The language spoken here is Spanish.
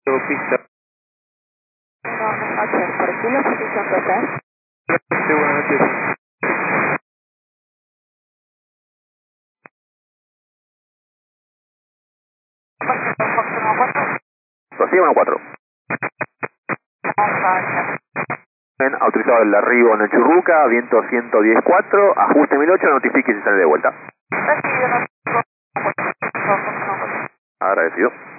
Pista. Buenas noches, por aquí la posición total. Sí, buenas noches. Rocío 14. Autorizado el arribo en el Churruca, viento 110.4, ajuste 1008, notifique si sale de vuelta. Agradecido.